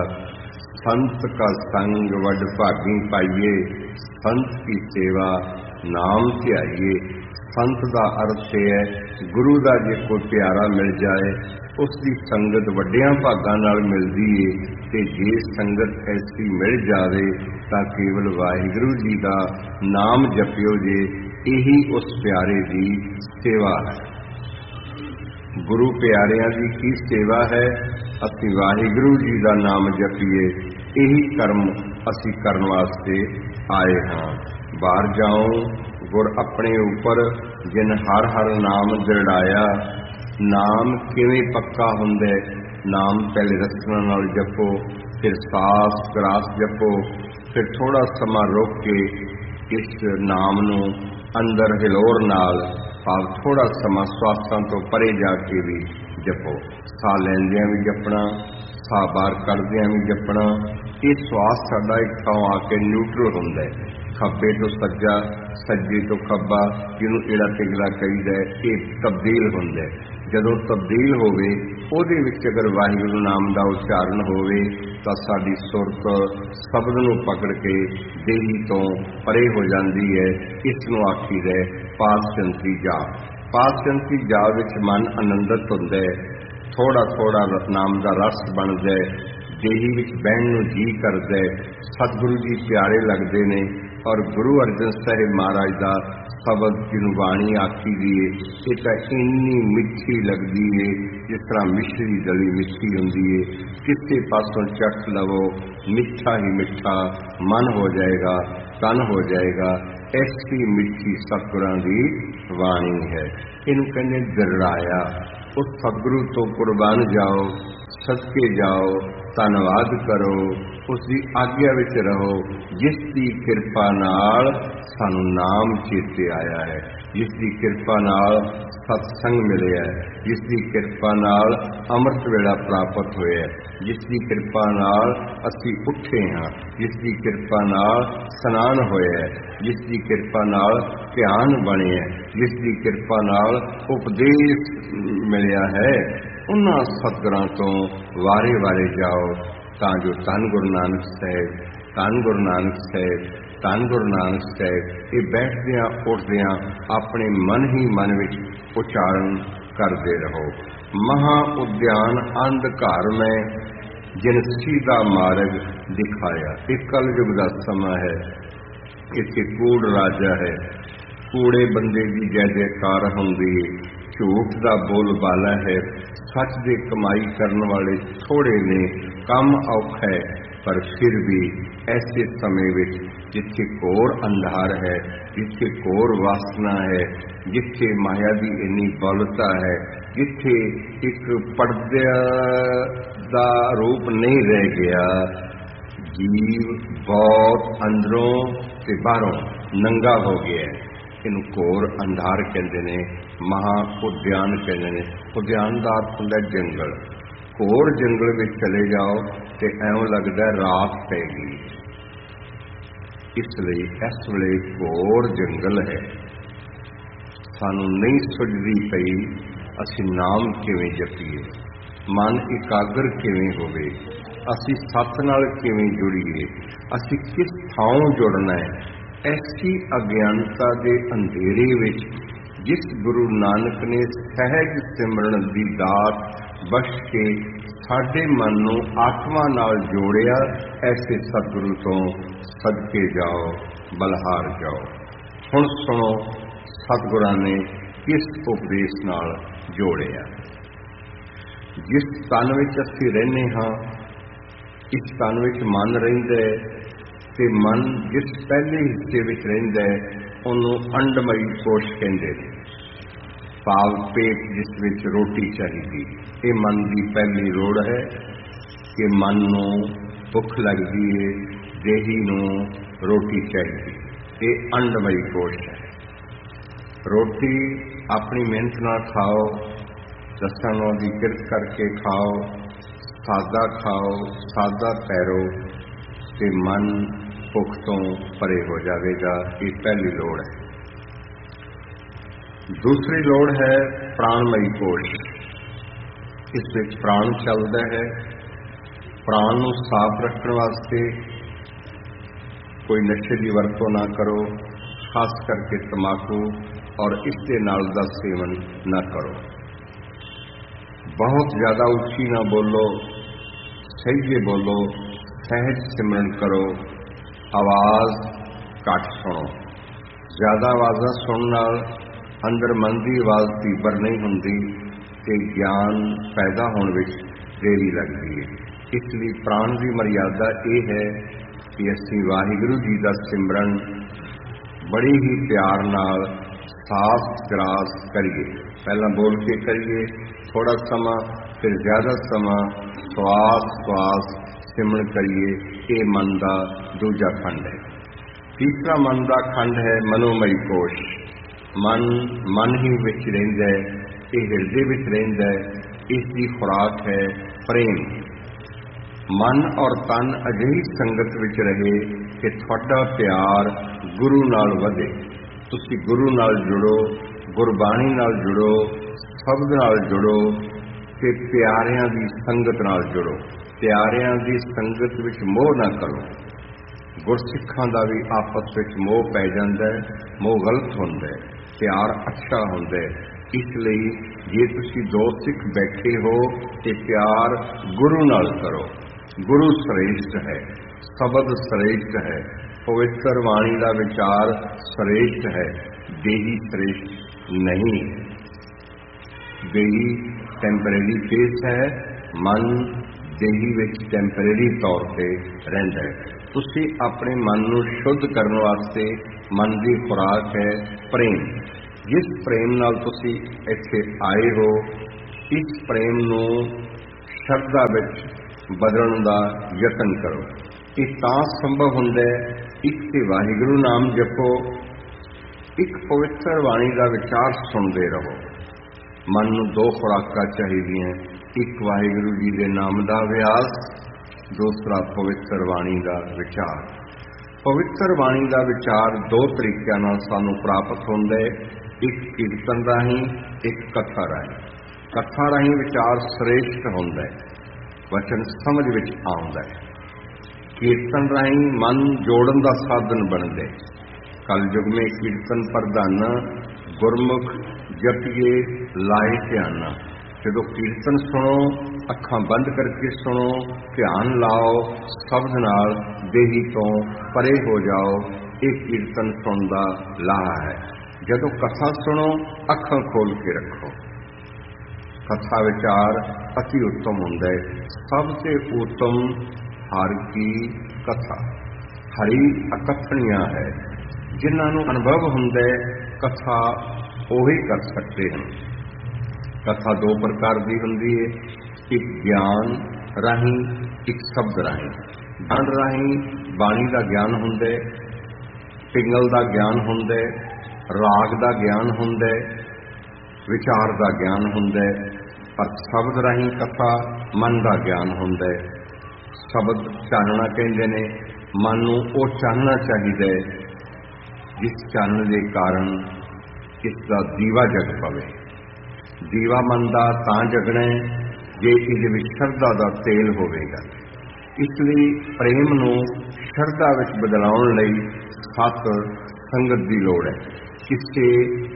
ਸੰਤ ਕਾ ਸੰਗ ਵੱਡ ਭਾਗੀ ਪਾਈਏ, ਸੰਤ ਕੀ ਸੇਵਾ ਨਾਮ ਧਿਆਈਏ। ਸੰਤ ਦਾ ਅਰਥ ਇਹ ਹੈ, ਗੁਰੂ ਦਾ ਜੇ ਕੋਈ ਪਿਆਰਾ ਮਿਲ ਜਾਏ, ਉਸ ਦੀ ਸੰਗਤ ਵੱਡਿਆਂ ਭਾਗਾਂ ਨਾਲ ਮਿਲਦੀ ਏ, ਤੇ ਜੇ ਸੰਗਤ ਐਸੀ ਮਿਲ ਜਾਵੇ ਤਾਂ ਕੇਵਲ ਵਾਹਿਗੁਰੂ ਜੀ ਦਾ ਨਾਮ ਜਪਿਓ ਜੇ, ਇਹੀ ਉਸ ਪਿਆਰੇ ਦੀ ਸੇਵਾ ਹੈ। ਗੁਰੂ ਪਿਆਰਿਆਂ ਦੀ ਕੀ ਸੇਵਾ ਹੈ? ਅਸੀਂ ਵਾਹਿਗੁਰੂ ਜੀ ਦਾ ਨਾਮ ਜਪੀਏ, ਇਹੀ ਕਰਮ ਅਸੀਂ ਕਰਨ ਵਾਸਤੇ ਆਏ ਹਾਂ। ਬਾਹਰ ਜਾਓ ਗੁਰ ਆਪਣੇ ਉੱਪਰ, ਜਿਨ ਹਰ ਹਰ ਨਾਮ ਦ੍ਰਿੜਾਇਆ। ਨਾਮ ਕਿਵੇਂ ਪੱਕਾ ਹੁੰਦਾ? ਨਾਮ ਪਹਿਲੇ ਰਸਨਾ ਨਾਲ ਜਪੋ, ਫਿਰ ਸਾਸ ਗਰਾਸ ਜਪੋ, ਫਿਰ ਥੋੜਾ ਸਮਾਂ ਰੁਕ ਕੇ ਇਸ ਨਾਮ ਨੂੰ ਅੰਦਰ ਹਿਲੋਰ ਨਾਲ, ਭਾਵ ਥੋੜਾ ਸਮਾਂ ਸਵਾਸਾਂ ਤੋਂ ਪਰੇ ਜਾ ਕੇ ਵੀ ਜਪੋ। ਸਾਹ ਲੈਂਦਿਆਂ ਵੀ ਜਪਣਾ, ਸਾਹ ਬਾਹਰ ਕੱਢਦਿਆਂ ਵੀ ਜਪਣਾ। ਇਹ ਸਵਾਸ ਸਾਡਾ ਇੱਕ ਥਾਂ ਆ ਕੇ ਨਿਊਟਰਲ ਹੁੰਦਾ ਹੈ, ਖੱਬੇ ਤੋਂ ਸੱਜਾ, ਸੱਜੇ ਤੋਂ ਖੱਬਾ, ਜਿਹਨੂੰ ਏੜਾ ਟਿਗੜਾ ਕਹੀਦਾ, ਇਹ ਤਬਦੀਲ ਹੁੰਦਾ ਹੈ। ਜਦੋਂ ਤਬਦੀਲ ਹੋਵੇ, ਉਹਦੇ ਵਿੱਚ ਅਗਰ ਵਾਹਿਗੁਰੂ ਨਾਮ ਦਾ ਉਚਾਰਨ ਹੋਵੇ ਤਾਂ ਸਾਡੀ ਸੁਰਤ ਸ਼ਬਦ ਨੂੰ ਪਕੜ ਕੇ ਦੇਹੀ ਤੋਂ ਪਰੇ ਹੋ ਜਾਂਦੀ ਹੈ। ਇਸ ਨੂੰ ਆਖੀਦਾ ਪਾਤਸ਼ੰਤੀ ਜਾਪ। ਪਾਤਸ਼ੰਤੀ ਜਾਪ ਵਿੱਚ ਮਨ ਆਨੰਦਿਤ ਹੁੰਦਾ ਹੈ, थोड़ा थोड़ा नाम का रस बन जाए, देही विच बहन नूं जी करदा है, सतगुरु जी प्यारे लगते ने। और गुरु अर्जन साहिब महाराज का शबद जिन्हों बाणी आखी दी है, ये तो इन्नी मिठी लगती है जिस तरह मिश्री दली मिठी होंगी है। किसी पासों चख लवो मिठा ही मिठा मन हो जाएगा, तन हो जाएगा। ऐसी मिठी सतगुरां दी वाणी है। इनू कहते दरड़ाया। उस सतगुरु तो कुर्बान जाओ, सदके जाओ, धन्नवाद करो, उसकी आग्या विच रहो, जिसकी किरपा नाल सानू नाम चेते आया है, जिसकी किरपा नाल सत्संग मिले है, जिसकी किरपा नाल अमृत वेला प्राप्त होया है, जिसकी किरपा नाल असी उठे हाँ, जिसकी किरपा नाल स्नान होया है, जिसकी किरपा नाल ध्यान बने है, जिसकी किरपा नाल उपदेश मिलिया है, उन्हां सतगुरां तो वारे वारे जाओ, तां जो धन गुरु नानक साहिब, धन गुरु नानक साहिब, धन गुरु नानक साहिब ये बैठदियां उठदियां अपने मन ही मन विच उच्चारण करते रहो। महा उद्यान अंधकार में जिन सीधा मार्ग दिखाया। एक कल युग का समा है, इत्थे कूड़ राजा है, कूड़े बंदे की जय जयकार होंदी है, झूठ का बोलबाला है, सच दे कमाई करने वाले थोड़े ने, कम औखा है, पर फिर भी ऐसे समय विच जिथे घोर अंधार है, जिथे घोर वासना है, जिथे माया की इन्नी बौलता है, जिथे एक पर्दे का रूप नहीं रह गया, जीव बहुत अंदरों ते बाहरों नंगा हो गया है। इनू घोर अंधार कहते ने, महा उद्यान कहते ने। उद्यान का अर्थ होंदा जंगल। घोर जंगल में चले जाओ तो ऐवें लगता रात पै गई। इसलिए इस वेले घोर जंगल है, सानू नहीं सुझदी पई असी नाम किवें जपीए, मन एकाग्र किवें होवे, असी सत नाल किवें जुड़ीए, असी किस थां जुड़ना है। ऐसी अज्ञानता के अंधेरे विच जिस गुरु नानक ने सहज सिमरन की दात बख्श के साडे मन नूं आत्मा नाल जोड़िया, ऐसे सतगुरु तो सदके जाओ, बलहार जाओ। हुण सुनो सतगुरां ने किस उपदेश नाल जोड़िया। जिस तन विच असीं रहने हाँ, इस तन विच मन रहिंदा है, ते मन जिस पहले हिस्से विच रहिंदा है उहनूं अंडमई कोश कहंदे ने। भाव पेट जिस विच रोटी चाहिदी, ये मन की पहली लोड़ है कि मन नूं भुख लगदी है, देही नूं रोटी चाहिदी, ये अंडमई कोश है। रोटी अपनी मेहनत नाल खाओ, दसां नौं दी किरत करके खाओ, सादा खाओ, सादा पैरो, ते मन भुख तो परे हो जाएगा। ये पहली लोड़ है। दूसरी लोड़ है प्राणमयी कोश। इस विच प्राण चलता है। प्राण नूं साफ रखने वास्ते कोई नशे की वरतों ना करो, खास करके तंबाकू और इसके नाल दा सेवन ना करो। बहुत ज्यादा उच्ची ना बोलो, सही बोलो, सहज सिमरन करो, आवाज घट सुनो। ज्यादा आवाज़ां सुनने नाल अंदर मन की आवाज़ तीबर नहीं होंदी ते ज्ञान पैदा होने विच देरी लगती है। इसलिए प्राण की मर्यादा यह है कि असीं वाहिगुरू जी का सिमरन बड़ी ही प्यार नाल सास ग्रास करिए। पहला बोल के करिए थोड़ा समा, फिर ज्यादा समा श्वास श्वास सिमरन करिए। ये मन का दूजा खंड है। तीसरा मन का खंड है मनोमई कोश। मन ही विच रहिंदा है, ये हिरदे विच रहिंदा है, इसकी खुराक है प्रेम। मन और तन अजिही संगत विच रहे कि तुहाडा प्यार गुरु नाल वधे। तुसीं गुरु नाल जुड़ो, गुरबाणी नाल जुड़ो, शब्द नाल जुड़ो ते प्यारियां दी संगत नाल जुड़ो। प्यारियां दी संगत विच मोह ना करो। गुरसिखां दा भी आपस विच मोह पै जांदा है, मोह गलत हुंदा है, प्यार अच्छा हुंदा है। इसलिए ਜੇ ਤੁਸੀਂ ਦੋ ਸਿੱਖ ਬੈਠੇ ਹੋ ਤੇ ਪਿਆਰ ਗੁਰੂ ਨਾਲ ਕਰੋ। ਗੁਰੂ ਸ੍ਰੇਸ਼ਟ ਹੈ, ਸ਼ਬਦ ਸ੍ਰੇਸ਼ਟ ਹੈ, ਪਵਿੱਤਰ ਬਾਣੀ ਦਾ ਵਿਚਾਰ ਸ੍ਰੇਸ਼ਟ ਹੈ, ਦੇਹੀ ਸ੍ਰੇਸ਼ਟ ਨਹੀਂ ਹੈ। ਦੇਹੀ ਟੈਂਪਰੇਰੀ ਫੇਸ ਹੈ, ਮਨ ਦੇਹੀ ਵਿੱਚ ਟੈਂਪਰੇਰੀ ਤੌਰ ਤੇ ਰਹਿੰਦਾ ਹੈ। ਤੁਸੀਂ ਆਪਣੇ ਮਨ ਨੂੰ ਸ਼ੁੱਧ ਕਰਨ ਵਾਸਤੇ ਮਨ ਦੀ ਖੁਰਾਕ ਹੈ ਪ੍ਰੇਮ। ਜਿਸ ਪ੍ਰੇਮ ਨਾਲ ਤੁਸੀਂ ਇੱਥੇ ਆਏ ਹੋ, ਇਸ ਪ੍ਰੇਮ ਨੂੰ ਸ਼ਰਧਾ ਵਿੱਚ ਬਦਲਣ ਦਾ ਯਤਨ ਕਰੋ। ਇਹ ਤਾਂ ਸੰਭਵ ਹੁੰਦਾ ਹੈ, ਇੱਕ ਤੇ ਵਾਹਿਗੁਰੂ ਨਾਮ ਜਪੋ, ਇੱਕ ਪਵਿੱਤਰ ਬਾਣੀ ਦਾ ਵਿਚਾਰ ਸੁਣਦੇ ਰਹੋ। ਮਨ ਨੂੰ ਦੋ ਖੁਰਾਕਾਂ ਚਾਹੀਦੀਆਂ, ਇੱਕ ਵਾਹਿਗੁਰੂ ਜੀ ਦੇ ਨਾਮ ਦਾ ਅਭਿਆਸ, ਦੂਸਰਾ ਪਵਿੱਤਰ ਬਾਣੀ ਦਾ ਵਿਚਾਰ। ਪਵਿੱਤਰ ਬਾਣੀ ਦਾ ਵਿਚਾਰ ਦੋ ਤਰੀਕਿਆਂ ਨਾਲ ਸਾਨੂੰ ਪ੍ਰਾਪਤ ਹੁੰਦਾ ਹੈ, ਇੱਕ ਕੀਰਤਨ ਰਾਹੀਂ, ਇੱਕ ਕਥਾ ਰਾਹੀਂ। ਕਥਾ ਰਾਹੀਂ ਵਿਚਾਰ ਸ੍ਰੇਸ਼ਟ ਹੁੰਦਾ ਹੈ, ਵਚਨ ਸਮਝ ਵਿੱਚ ਆਉਂਦਾ ਹੈ। ਕੀਰਤਨ ਰਾਹੀਂ ਮਨ ਜੋੜਨ ਦਾ ਸਾਧਨ ਬਣਦੇ। ਕਲਯੁਗ ਮੇਂ ਕੀਰਤਨ ਪ੍ਰਧਾਨਾ, ਗੁਰਮੁਖ ਜਪੀਏ ਲਾਏ ਧਿਆਨਾ। ਜਦੋਂ ਕੀਰਤਨ ਸੁਣੋ, ਅੱਖਾਂ ਬੰਦ ਕਰਕੇ ਸੁਣੋ, ਧਿਆਨ ਲਾਓ, ਸ਼ਬਦ ਨਾਲ ਦੇਹੀ ਤੋਂ ਪਰੇ ਹੋ ਜਾਓ। ਇਹ ਕੀਰਤਨ ਸੁਣਨ ਦਾ ਲਾਹਾ ਹੈ। ਜਦੋਂ ਕਥਾ ਸੁਣੋ, ਅੱਖਾਂ ਖੋਲ ਕੇ ਰੱਖੋ। ਕਥਾ ਵਿਚਾਰ ਅਤੀ ਉੱਤਮ ਹੁੰਦਾ ਹੈ। ਸਭ ਤੋਂ ਉੱਤਮ ਹਰਿ ਕੀ ਕਥਾ। ਹਰੀ ਅਕਥਣੀਆਂ ਹੈ, ਜਿਨ੍ਹਾਂ ਨੂੰ ਅਨੁਭਵ ਹੁੰਦਾ ਹੈ, ਕਥਾ ਉਹੀ ਕਰ ਸਕਦੇ ਹਨ। ਕਥਾ ਦੋ ਪ੍ਰਕਾਰ ਦੀ ਹੁੰਦੀ ਹੈ, ਇੱਕ ਗਿਆਨ ਰਾਹੀਂ, ਇੱਕ ਸ਼ਬਦ ਰਾਹੀਂ। ਗਿਆਨ ਰਾਹੀਂ ਬਾਣੀ ਦਾ ਗਿਆਨ ਹੁੰਦਾ ਹੈ, ਪਿੰਗਲ ਦਾ ਗਿਆਨ ਹੁੰਦਾ ਹੈ, ਰਾਗ ਦਾ ਗਿਆਨ ਹੁੰਦਾ ਹੈ, ਵਿਚਾਰ ਦਾ ਗਿਆਨ ਹੁੰਦਾ ਹੈ। ਪਰ ਸ਼ਬਦ ਰਾਹੀਂ ਕਥਾ ਮਨ ਦਾ ਗਿਆਨ ਹੁੰਦਾ ਹੈ। ਸ਼ਬਦ ਚਾਨਣਾ ਕਹਿੰਦੇ ਨੇ, ਮਨ ਨੂੰ ਉਹ ਚਾਨਣਾ ਚਾਹੀਦਾ ਹੈ ਜਿਸ ਚਾਨਣ ਦੇ ਕਾਰਨ ਇਸ ਦਾ ਦੀਵਾ ਜਗ ਪਵੇ। ਦੀਵਾ ਮਨ ਦਾ ਤਾਂ ਜਗਣਾ ਹੈ ਜੇ ਇਹਦੇ ਵਿੱਚ ਸ਼ਰਧਾ ਦਾ ਤੇਲ ਹੋਵੇਗਾ। ਇਸ ਲਈ ਪ੍ਰੇਮ ਨੂੰ ਸ਼ਰਧਾ ਵਿੱਚ ਬਦਲਾਉਣ ਲਈ ਸਤ ਸੰਗਤ ਦੀ ਲੋੜ ਹੈ। ਕਿਸੇ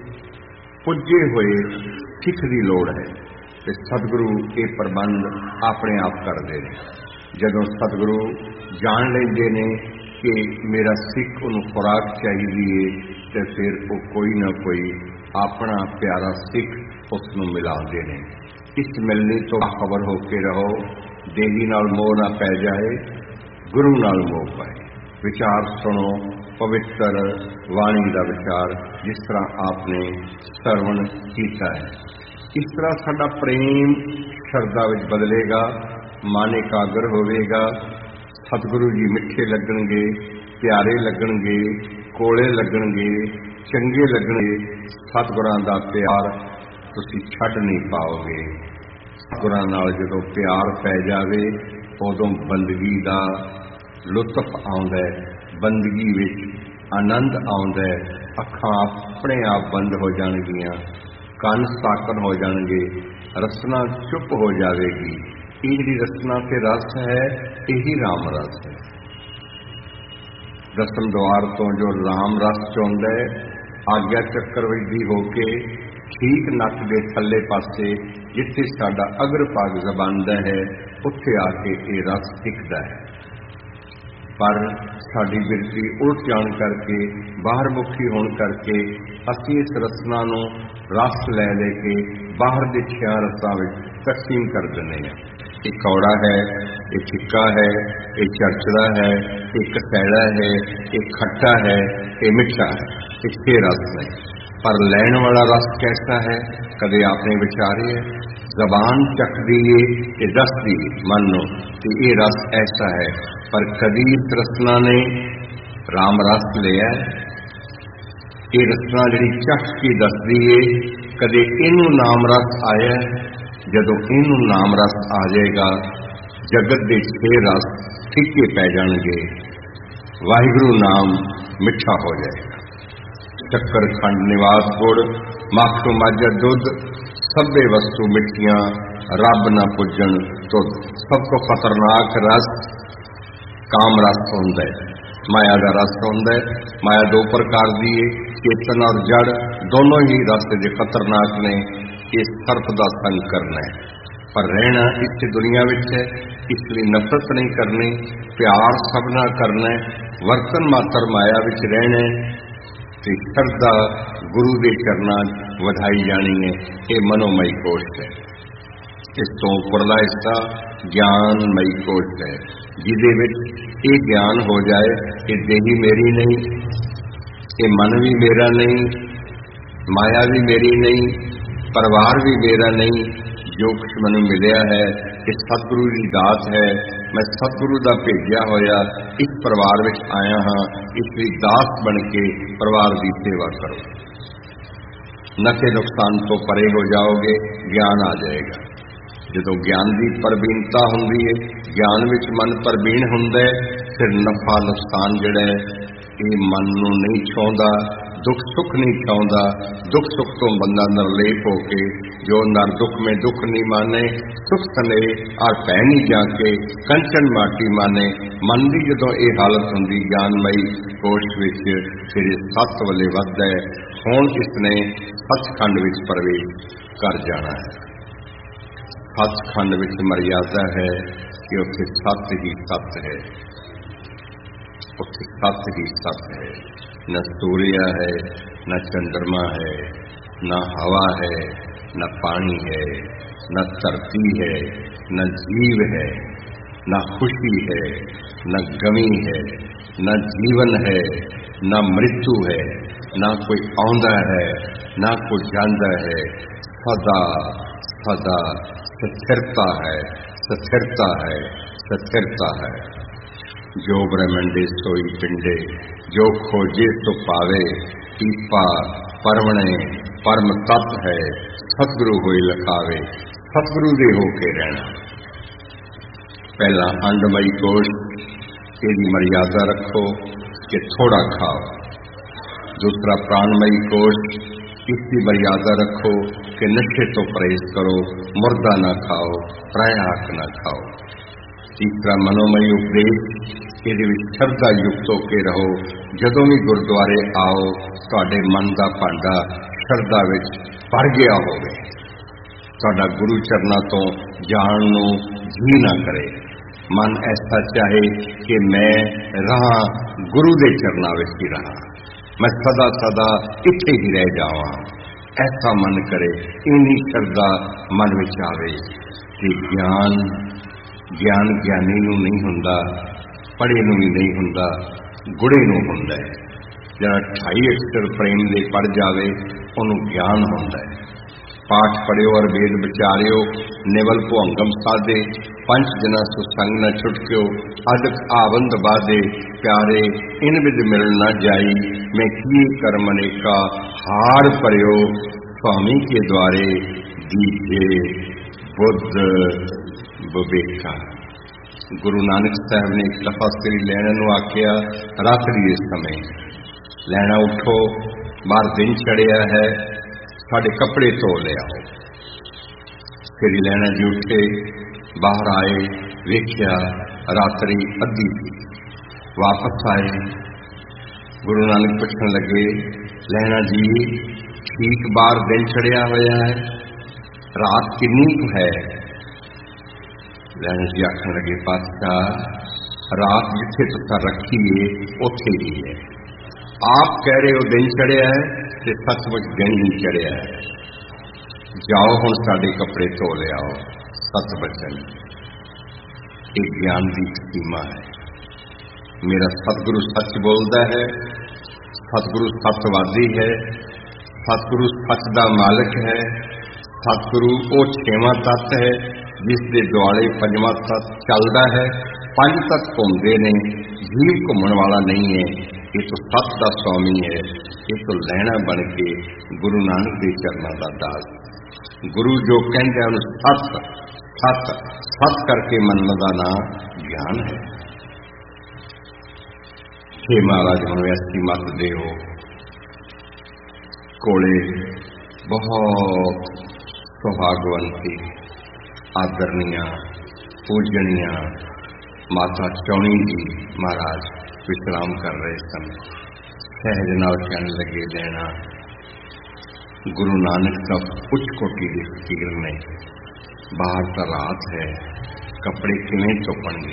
ਪੁੱਜੇ ਹੋਏ ਸਿੱਖ ਦੀ ਲੋੜ ਹੈ ਤੇ ਸਤਿਗੁਰੂ ਇਹ ਪ੍ਰਬੰਧ ਆਪਣੇ ਆਪ ਕਰਦੇ ਨੇ। ਜਦੋਂ ਸਤਿਗੁਰੂ ਜਾਣ ਲੈਂਦੇ ਨੇ ਕਿ ਮੇਰਾ ਸਿੱਖ ਉਹਨੂੰ ਖੁਰਾਕ ਚਾਹੀਦੀ ਹੈ, ਤੇ ਫਿਰ ਉਹ ਕੋਈ ਨਾ ਕੋਈ ਆਪਣਾ ਪਿਆਰਾ ਸਿੱਖ ਉਸ ਨੂੰ ਮਿਲਾਉਂਦੇ ਨੇ। ਇਸ ਮਿਲਣੀ ਤੋਂ ਖਬਰ ਹੋ ਕੇ ਰਹੋ, ਦੇਹੀ ਨਾਲ ਮੋਹ ਨਾ ਪੈ ਜਾਏ, ਗੁਰੂ ਨਾਲ ਮੋਹ ਪਾਏ। ਵਿਚਾਰ ਸੁਣੋ, ਪਵਿੱਤਰ ਬਾਣੀ ਦਾ ਵਿਚਾਰ, ਜਿਸ ਤਰ੍ਹਾਂ ਆਪਨੇ ਸਰਵਣ ਕੀਤਾ ਹੈ। ਇਸ ਤਰ੍ਹਾਂ ਸਾਡਾ ਪ੍ਰੇਮ ਸ਼ਰਧਾ ਵਿੱਚ ਬਦਲੇਗਾ, ਮਨ ਇਕਾਗਰ ਹੋਵੇਗਾ। ਸਤਿਗੁਰੂ ਜੀ ਮਿੱਠੇ ਲੱਗਣਗੇ, ਪਿਆਰੇ ਲੱਗਣਗੇ, ਕੋਲੇ ਲੱਗਣਗੇ, ਚੰਗੇ ਲੱਗਣਗੇ। ਸਤਿਗੁਰਾਂ ਦਾ ਪਿਆਰ ਤੁਸੀਂ ਛੱਡ ਨਹੀਂ ਪਾਓਗੇ। ਸਤਿਗੁਰਾਂ ਨਾਲ ਜਦੋਂ ਪਿਆਰ ਪੈ ਜਾਵੇ, ਉਦੋਂ ਬੰਦਗੀ ਦਾ ਲੁਤਫ ਆਉਂਦਾ ਹੈ, ਬੰਦਗੀ ਵਿੱਚ ਆਨੰਦ ਆਉਂਦਾ ਹੈ। ਅੱਖਾਂ ਆਪਣੇ ਆਪ ਬੰਦ ਹੋ ਜਾਣਗੀਆਂ, ਕੰਨ ਸਾਕਨ ਹੋ ਜਾਣਗੇ, ਰਸਨਾ ਚੁੱਪ ਹੋ ਜਾਵੇਗੀ। ਇਹ ਜਿਹੜੀ ਰਸਨਾ ਤੇ ਰਸ ਹੈ, ਇਹੀ ਰਾਮ ਰਸ ਹੈ। ਦਸਮ ਦੁਆਰ ਤੋਂ ਜੋ ਰਾਮ ਰਸ ਚੋਂਦਾ ਹੈ, ਆਗਿਆ ਚੱਕਰ ਵਿਧੀ ਹੋ ਕੇ ਠੀਕ ਨੱਕ ਦੇ ਥੱਲੇ ਪਾਸੇ ਜਿੱਥੇ ਸਾਡਾ ਅਗਰ ਭਾਗ ਜ਼ਬਾਨਦਾ ਹੈ, ਉੱਥੇ ਆ ਕੇ ਇਹ ਰਸ ਟਿਕਦਾ ਹੈ। ਪਰ ਸਾਡੀ ਬਿਰਤੀ ਉਲਟ ਜਾਣ ਕਰਕੇ, ਬਾਹਰ ਮੁਖੀ ਹੋਣ ਕਰਕੇ, ਅਸੀਂ ਇਸ ਰਸਨਾ ਨੂੰ ਰਸ ਲੈ ਲੈ ਕੇ ਬਾਹਰ ਦੇ ਛਿਆਂ ਰਸਾਂ ਵਿੱਚ ਤਕਸੀਮ ਕਰ ਦਿੰਦੇ ਹਾਂ। ਇਹ ਕੌੜਾ ਹੈ, ਇਹ ਫਿੱਕਾ ਹੈ, ਇਹ ਚਰਚਦਾ ਹੈ, ਇਹ ਕਸੈੜਾ ਹੈ, ਇਹ ਖੱਟਾ ਹੈ, ਇਹ ਮਿੱਠਾ ਹੈ। ਇਹ ਰਸ ਨਹੀਂ। ਪਰ ਲੈਣ ਵਾਲਾ ਰਸ ਕੈਸਾ ਹੈ, ਕਦੇ ਆਪਨੇ ਵਿਚਾਰੇ ਹੈ। ਜ਼ਬਾਨ ਚੱਕਦੀ ਏ ਤੇ ਦੱਸਦੀ ਮਨ ਨੂੰ ਕਿ ਇਹ ਰਸ ਐਸਾ ਹੈ, ਪਰ ਕਦੀ ਇਸ ਰਸਨਾ ਨੇ ਰਾਮ ਰਸ ਲਿਆ। ਇਹ ਰਸਨਾ ਜਿਹੜੀ ਚੱਕ ਕੇ ਦੱਸਦੀ ਏ, ਕਦੇ ਇਹਨੂੰ ਨਾਮ ਰਸ ਆਇਆ। ਜਦੋਂ ਇਹਨੂੰ ਨਾਮ ਰਸ ਆ ਜਾਏਗਾ, ਜਗਤ ਦੇ 6 ਰਸ ਫਿੱਕੇ ਪੈ ਜਾਣਗੇ, ਵਾਹਿਗੁਰੂ ਨਾਮ ਮਿੱਠਾ ਹੋ ਜਾਏਗਾ। ਸ਼ੱਕਰ ਖੰਡ ਨਿਵਾਸ ਗੁੜ, ਮੱਖ ਮੱਝ ਦੁੱਧ, ਸਭੇ ਵਸਤੂ ਮਿੱਠੀਆਂ, ਰੱਬ ਨਾ ਪੁੱਜਣ ਤੁਧ। ਸਭ ਤੋਂ ਖਤਰਨਾਕ ਰਸ ਕਾਮ ਰਸ ਹੁੰਦਾ ਹੈ, ਮਾਇਆ ਦਾ ਰਸ ਹੁੰਦਾ ਹੈ। ਮਾਇਆ ਦੋ ਪ੍ਰਕਾਰ ਦੀ ਹੈ, ਚੇਤਨ ਔਰ ਜੜ। ਦੋਨੋਂ ਹੀ ਰਸ ਦੇ ਖਤਰਨਾਕ ਨੇ। इस सर्प का संग करना है, पर रहना इस दुनिया विच है, इसलिए नफरत नहीं करनी, प्यार सबना करना है, वर्तन मात्र माया विच रहना है ते श्रद्धा गुरु के चरनां वधाई जानी है। ये मनोमई कोश है। इस तो उपरला हिस्सा ज्ञानमई कोश है, जिहदे विच ये ज्ञान हो जाए कि देही मेरी नहीं, ये मन भी मेरा नहीं, माया भी मेरी नहीं, परिवार भी मेरा नहीं, जो कुछ मैनूं मिलिया है ये सतगुरु की दात है। मैं सतगुरु का भेजिया होया इस परिवार में आया हाँ, इसलिए दास बन के परिवार की सेवा करो। नफे नुकसान तो परे हो जाओगे, ज्ञान आ जाएगा। जो ज्ञान की परवीनता होंदी है, ज्ञान विच मन परवीन हुंदा है, फिर नफा नुकसान जिहड़ा है ये मन नूं नहीं छाउंदा, दुख सुख नहीं चाहता। दुख सुख तो बंदा निर्लेप होके जो नर दुख में दुख नहीं माने, सुख सने और पैनी जाके कंचन माटी माने। मन की जो ये हालत होंगी ज्ञानमई कोश विच, फिर सत वाले वधदा है। हुण इसने सचखंड विच प्रवेश कर जाना है। सचखंड विच मर्यादा है कि उत्थे सत ही सत है, उत्थे सत ही सत है। न सूर्य है, न चंद्रमा है, न हवा है, न पानी है, न धरती है, न जीव है, न खुशी है, न गमी है, न जीवन है, न मृत्यु है, न कोई आंदा है, न कोई जांदा है। सदा सदा स्थिरता है, स्थिरता है, स्थिरता है। जो ब्रह्मंडे सोई पिंडे, जो खोजे सो पावे। पीपा परवणे परम तत्व है, सतगुरु होई लखावे। सतगुरु दे होके रहना। पहला अंडमई कोश, इसकी मर्यादा रखो कि थोड़ा खाओ। दूसरा प्राणमई कोश, इसकी मर्यादा रखो कि नशे तो परहेज करो, मुर्दा ना खाओ, पराया हक ना खाओ। तीसरा मनोमई उपदेश, ਇਹਦੇ ਵਿੱਚ ਸ਼ਰਧਾ ਯੁਕਤ ਹੋ ਕੇ ਰਹੋ। ਜਦੋਂ ਵੀ ਗੁਰਦੁਆਰੇ ਆਓ ਤੁਹਾਡੇ ਮਨ ਦਾ ਭਾਂਡਾ ਸ਼ਰਧਾ ਵਿੱਚ ਭਰ ਗਿਆ ਹੋਵੇ, ਤੁਹਾਡਾ ਗੁਰੂ ਚਰਨਾਂ ਤੋਂ ਜਾਣ ਨੂੰ ਜੀ ਨਾ ਕਰੇ। ਮਨ ਐਸਾ ਚਾਹੇ ਕਿ ਮੈਂ ਰਹਾ ਗੁਰੂ ਦੇ ਚਰਨਾਂ ਵਿੱਚ ਹੀ ਰਹਾ, ਮੈਂ ਸਦਾ ਸਦਾ ਇੱਥੇ ਹੀ ਰਹਿ ਜਾਵਾਂ, ਐਸਾ ਮਨ ਕਰੇ। ਇੰਨੀ ਸ਼ਰਧਾ ਮਨ ਵਿੱਚ ਆਵੇ ਕਿ ਗਿਆਨ ਗਿਆਨੀ ਨੂੰ ਨਹੀਂ ਹੁੰਦਾ, पढ़े नूं भी नहीं हुंदा, गुड़े नूं हुंदा है। जिहड़ा 28 अक्षर प्रेम दे पढ़ जावे उहनूं ज्ञान हुंदा है। पाठ पढ़ियो और वेद विचारियो, निवल भुअंगम साधे। पंच जना सुसंग न छुटक्यो, अदक आवंद बाधे। प्यारे इन विद मिल न जाई, मैं किए कर्म अनेका। हार परियो स्वामी के द्वारे, दीजे बुद्ध विवेका। गुरु नानक साहब ने एक दफा सिरी लैणा नूं आखिया, रात्रि इस समय लैणा उठो, बाहर दिन चढ़िया है, साडे कपड़े धो ले आओ। सिरी लैणा जी उठे, बाहर आए, वेख्या रात्रि अद्धी थी। वापस आए, गुरु नानक पूछण लगे, लैणा जी ठीक बाहर दिन चढ़िया होया है, रात कितनी है? लैणा जी आखन लगे, पातशाह रात जिथे तुसा रखी है उथे ही है। आप कह रहे हो दिन चढ़िया है, ते सचमुच दिन ही चढ़िया है। जाओ हुण साडे कपड़े धो ले आओ। सत बचन एक ज्ञान की सीमा है। मेरा सतगुरु सच बोलता है, सतगुरु सतवादी है, सतगुरु सच का मालिक है। सतगुरु वो 6वां तत्त है जिस दे दुआले 5वां तत्त चलता है। 5 तत्त घूमते ने, जीव घूमण वाला नहीं है। ये तो सत का स्वामी है, ये तो लैणा बन के गुरु नानक के चरणों का दास। गुरु जो कहते हैं सत सत सत करके मनने का नाम ज्ञान है। हे महाराज हमें ऐसी मत देओ। कोले बहुत सुहागवंती आदरणीय पूजनीय माता चौणी जी महाराज विश्राम कर रहे सन। सहज नाल कहने लगे, लेना गुरु नानक का उच्च कोटि के फकीर ने बाहर तो रात है, कपड़े किवें चुपणगे।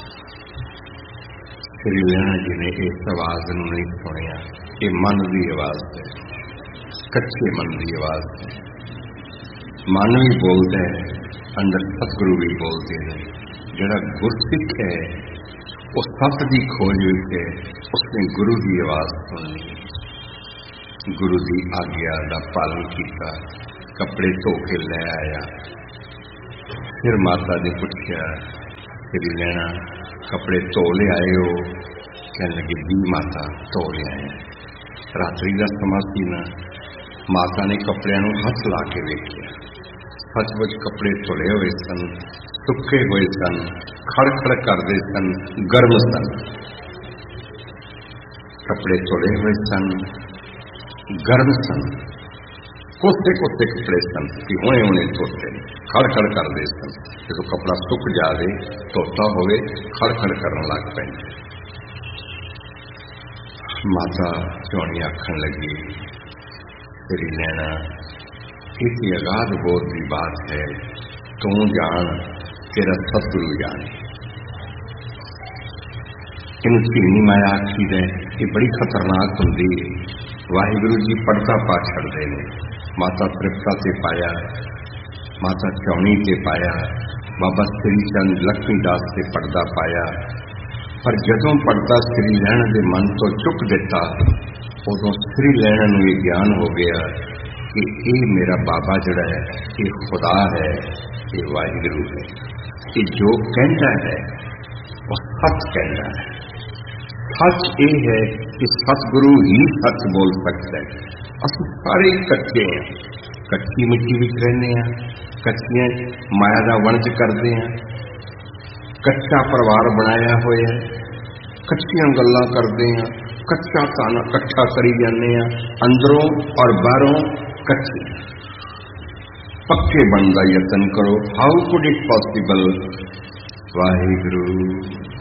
श्री लैणा जी ने इस आवाज नूं नहीं सुनिया। ये मन की आवाज है, कच्चे मन की आवाज है। मन भी बोलता है, अंदर सतगुरु भी बोलते हैं। जिहड़ा गुरसिख है वो सत की खोज विच है, उसने गुरु की आवाज सुनी, गुरु की आग्या का पालन किया, कपड़े धो के लै आया। फिर माता ने पूछा, श्री लैणा कपड़े धो ले आए हो? कहने लगे जी माता धो ले आए। रात्रि का समा सी ना, माता ने कपड़ियां नूं हथ ला के वेखिया। सचमुच कपड़े धुले हुए सन, सुके हुए सन, खड़खड़ करते सन, गर्म सन। कपड़े धुले हुए सन, गर्म सन, कोसे कोसे कपड़े सन कि हुणे हुणे धोते, खड़खड़ करते सन। जो कपड़ा सुक जाए धोता होवे खड़खड़ करन लग पैंदे। माता चौणी आखन लगी, श्री लैणा इस अगाध बोध की बात है, तू जान तेरा सतगुरु जाने। इन धीमी माया आखी दे, ये बड़ी खतरनाक होंदी है। वाहिगुरु जी पड़ता पा छड़ते हैं। माता त्रिपता से पाया, माता चौनी से पाया, बाबा श्री चंद लक्ष्मीदास से पड़ता पाया। पर जदों पड़ता श्री लैणा के मन तो चुक दिता, उदों श्री लैणा नूं ये ज्ञान हो गया कि ये मेरा बाबा जिहड़ा है ये खुदा है, ये वाहिगुरु है। ये जो कहता है वो सच कहता है। सच ये है कि सतगुरु ही सच बोल सकता है। असं सारे कच्चे हैं, कच्ची मिट्टी विच रहने हैं, कच्चियां माया का वणज करते हैं, कच्चा परिवार बनाया होया है, कच्चियां गल्लां करते हैं, कच्चा ताना कट्ठा करी जाने हैं, अंदरों और बाहरों कच्चे। पक्के बनने का यतन करो। How could it possible? Waheguru